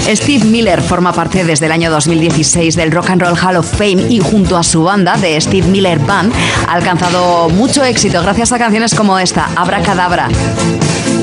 Steve Miller forma parte desde el año 2016 del Rock and Roll Hall of Fame y junto a su banda, The Steve Miller Band, ha alcanzado mucho éxito gracias a canciones como esta, Abracadabra.